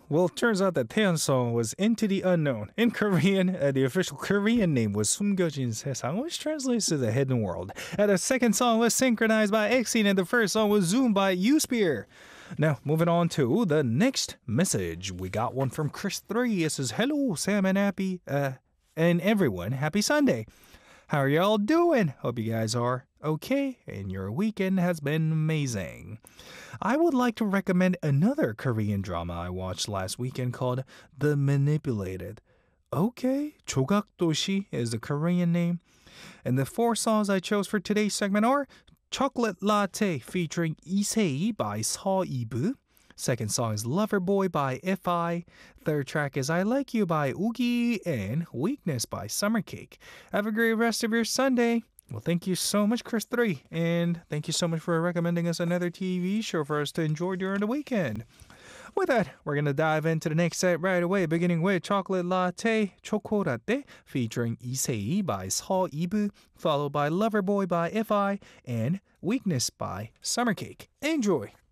Well, it turns out that Taeyeon song was Into the Unknown. In Korean, the official Korean name was 숨겨진 세상, which translates to the hidden world. And the second song was synchronized by Exine, and the first song was Zoom by U-Spear. Now, moving on to the next message. We got one from Chris3. It says, hello, Sam and Happy, and everyone, happy Sunday. How are y'all doing? Hope you guys are okay and your weekend has been amazing. I would like to recommend another Korean drama I watched last weekend called The Manipulated. Okay, 조각도시 is the Korean name. And the 4 songs I chose for today's segment are Chocolate Latte featuring Issei by Seo Ibu. Second song is Loverboy by If.I. Third track is I Like You by Oogie. And Weakness by Summercake. Have a great rest of your Sunday. Well, thank you so much, Chris3. And thank you so much for recommending us another TV show for us to enjoy during the weekend. With that, we're going to dive into the next set right away, beginning with Chocolate Latte, Chocoratte, featuring Issei by Seo Ibu, followed by Loverboy by If.I, and Weakness by Summercake. Enjoy!